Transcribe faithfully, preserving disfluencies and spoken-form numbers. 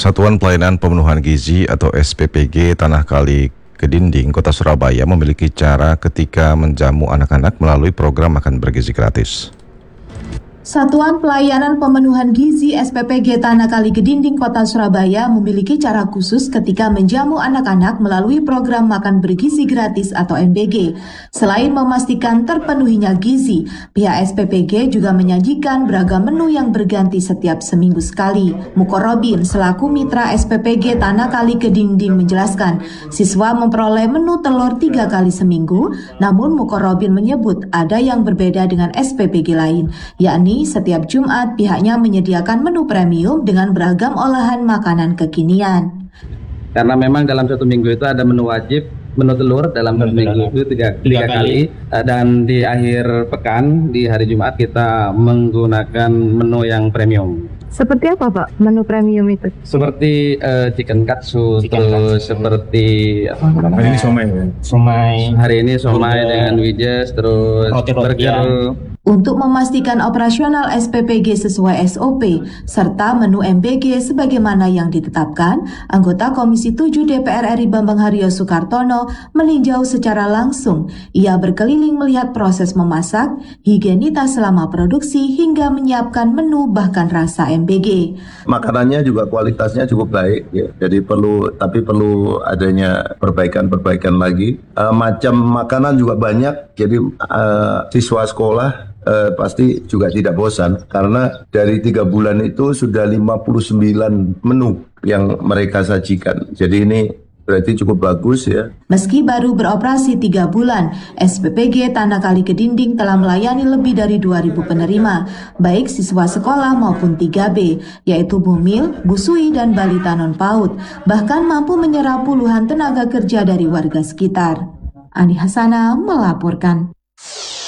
Satuan Pelayanan Pemenuhan Gizi atau S P P G Tanah Kali Kedinding, Kota Surabaya memiliki cara ketika menjamu anak-anak melalui program makan bergizi gratis. Satuan Pelayanan Pemenuhan Gizi S P P G Tanah Kali Kedinding Kota Surabaya memiliki cara khusus ketika menjamu anak-anak melalui program makan bergizi gratis atau M B G. Selain memastikan terpenuhinya gizi, pihak S P P G juga menyajikan beragam menu yang berganti setiap seminggu sekali. Mukorobin selaku mitra S P P G Tanah Kali Kedinding menjelaskan, siswa memperoleh menu telur tiga kali seminggu, namun Mukorobin menyebut ada yang berbeda dengan S P P G lain, yakni setiap Jumat pihaknya menyediakan menu premium dengan beragam olahan makanan kekinian. Karena memang dalam satu minggu itu ada menu wajib, menu telur dalam satu minggu itu tiga, tiga kali. kali dan di akhir pekan di hari Jumat kita menggunakan menu yang premium. Seperti apa Pak menu premium itu? Seperti uh, chicken katsu, chicken terus katsu. Seperti apa namanya? Hari ini somai. Somai. Hari ini somai dengan wedges, terus burger. Untuk memastikan operasional S P P G sesuai S O P serta menu M B G sebagaimana yang ditetapkan, anggota Komisi tujuh D P R R I Bambang Haryo Soekartono meninjau secara langsung. Ia berkeliling melihat proses memasak, higienitas selama produksi hingga menyiapkan menu bahkan rasa M B G. Makanannya juga kualitasnya cukup baik, ya. Jadi perlu tapi perlu adanya perbaikan-perbaikan lagi. Uh, macam makanan juga banyak, jadi uh, siswa sekolah Uh, pasti juga tidak bosan karena dari tiga bulan itu sudah lima puluh sembilan menu yang mereka sajikan. Jadi ini berarti cukup bagus ya. Meski baru beroperasi tiga bulan, S P P G Tanah Kali Kedinding telah melayani lebih dari dua ribu penerima, baik siswa sekolah maupun tiga B, yaitu Bumil, Busui, dan Balita Non-PAUD. Bahkan mampu menyerap puluhan tenaga kerja dari warga sekitar. Ani Hasana melaporkan.